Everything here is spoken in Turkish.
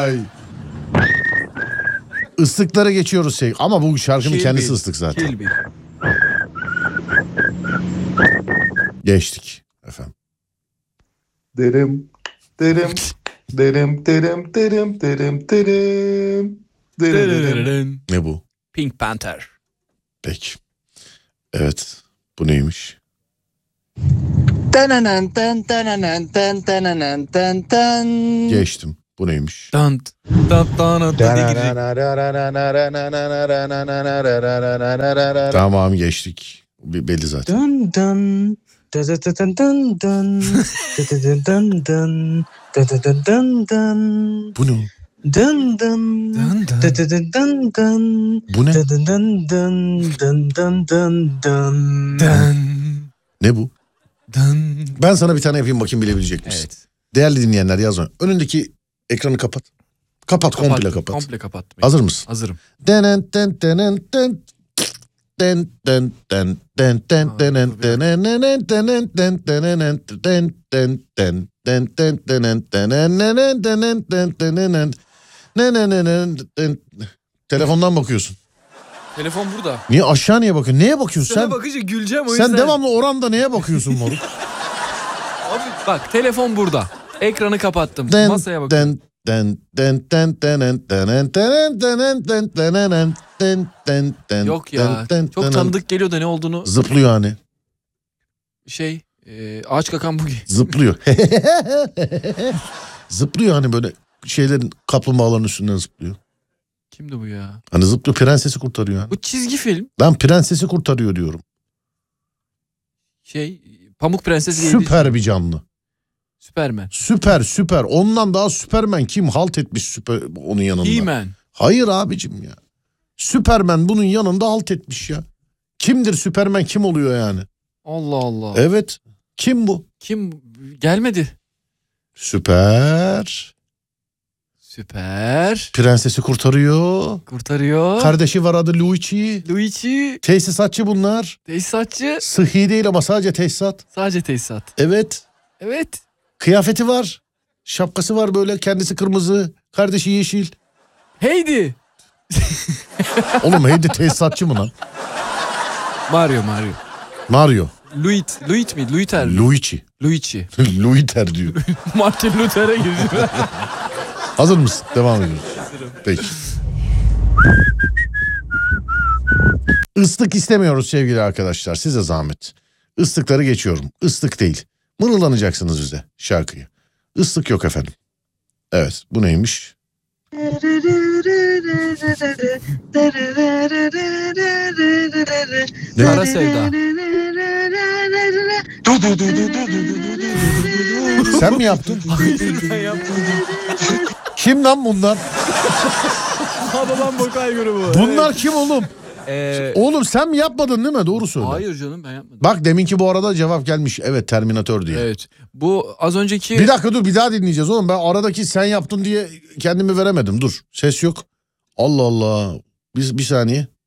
Ay. Islıklara geçiyoruz şey. Ama bu şarkının kendisi ıslık zaten. Geçtik efendim. Derim derim derim derim derim derim derim derim. Ne bu? Pink Panther. Peki. Evet. Bu neymiş? Geçtim. Bu neymiş? Tamam geçtik. Belli zaten. Dun dun dun dun dun dun dun dun dun. Bu ne? Dun dun dun dun dun. Bu ne? Dun dun dun dun dun dun. Ne bu? Ben sana bir tane yapayım bakayım bilebilecek misin? Evet. Değerli dinleyenler yazın. Önündeki ekranı kapat. Kapat komple kapat. Komple kapattım. Hazır mısın? Hazırım. Telefondan bakıyorsun. Telefon burada. Niye aşağı niye bakıyorsun? Neye bakıyorsun Sana sen? bakınca güleceğim o yüzden. Sen devamlı oranda neye bakıyorsun moruk? Abi bak telefon burada. Ekranı kapattım. Masaya bakıyorum. Yok ya. Çok tanıdık geliyor da ne olduğunu. Zıplıyor hani. Ağaç kakan bu. Zıplıyor. Zıplıyor hani böyle şeylerin kaplumbağaların üstünden zıplıyor. Kimdi bu ya? Hani zıplıyor prensesi kurtarıyor. Yani. Bu çizgi film. Ben prensesi kurtarıyor diyorum. Pamuk Prenses diye Süper bir canlı. Süpermen. Süper. Ondan daha Süpermen kim halt etmiş süper onun yanında? He-Man. Hayır abicim ya. Süpermen bunun yanında halt etmiş ya. Kimdir Süpermen kim oluyor yani? Allah Allah. Evet. Kim bu? Kim? Gelmedi. Süper. Prensesi kurtarıyor. Kardeşi var adı Luigi. Tesisatçı bunlar. Tesisatçı. Sıhhi değil ama sadece tesisat. Sadece tesisat. Evet. Kıyafeti var. Şapkası var böyle kendisi kırmızı. Kardeşi yeşil. Heidi. Oğlum Heidi tesisatçı mı lan? Mario. Luigi mi? Luiter mi? Luigi. Luiter diyor. Martin Luther'e girdi. Hazır mısın? Devam ediyoruz. Peki. Islık istemiyoruz sevgili arkadaşlar. Size zahmet. Islıkları geçiyorum. Islık değil. Mırıllanacaksınız bize şarkıyı. Islık yok efendim. Evet bu neymiş? Kara Sevda. Sen mi yaptın? Hayır ben yaptım. Kim lan bunlar? Babam Bokay grubu. Bunlar kim oğlum? Oğlum sen mi yapmadın değil mi? Doğru söyle. Hayır canım ben yapmadım. Bak deminki bu arada cevap gelmiş. Evet Terminator diye. Evet. Bu az önceki... Bir dakika dur bir daha dinleyeceğiz oğlum. Ben aradaki sen yaptın diye kendimi veremedim. Dur ses yok. Allah Allah. Bir saniye.